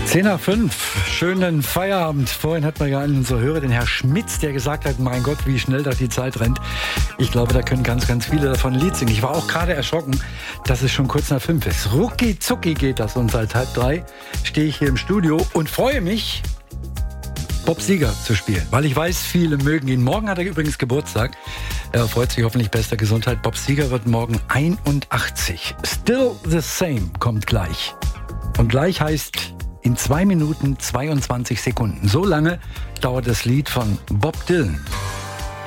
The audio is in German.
10:05, schönen Feierabend. Vorhin hat man ja einen unserer Hörer, den Herr Schmitz, der gesagt hat, mein Gott, wie schnell da die Zeit rennt. Ich glaube, da können ganz, ganz viele davon ein Lied singen. Ich war auch gerade erschrocken, dass es schon kurz nach 5 ist. Rucki zucki geht das und seit 2:30 stehe ich hier im Studio und freue mich, Bob Seger zu spielen, weil ich weiß, viele mögen ihn. Morgen hat er übrigens Geburtstag. Er freut sich hoffentlich bester Gesundheit. Bob Seger wird morgen 81. Still the Same kommt gleich. Und gleich heißt in 2 Minuten 22 Sekunden. So lange dauert das Lied von Bob Dylan.